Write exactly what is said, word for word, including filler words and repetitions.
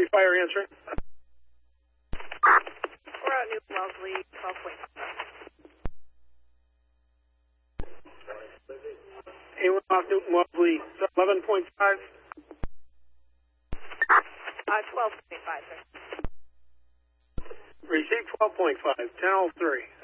Wellesley Fire answering. We're out New Wellesley, twelve point five. Anyone off Newton Wellesley, eleven point five? Uh, twelve point five, sir. Receive twelve point five, ten oh three.